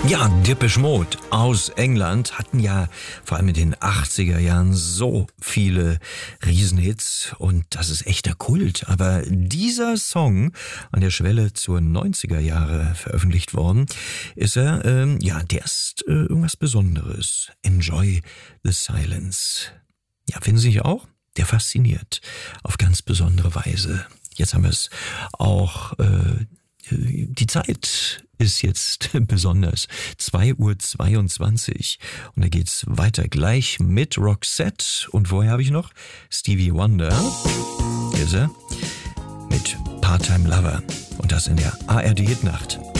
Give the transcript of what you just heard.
Ja, Depeche Mode aus England hatten ja vor allem in den 80er Jahren so viele Riesenhits und das ist echter Kult. Aber dieser Song, an der Schwelle zur 90er Jahre veröffentlicht worden, ist der ist irgendwas Besonderes. Enjoy the Silence. Ja, finden Sie nicht auch? Der fasziniert auf ganz besondere Weise. Jetzt haben wir es auch... Die Zeit ist jetzt besonders 2:22 Uhr und da geht's weiter gleich mit Roxette und vorher habe ich noch Stevie Wonder, hier ist er, mit Part-Time Lover und das in der ARD Hitnacht.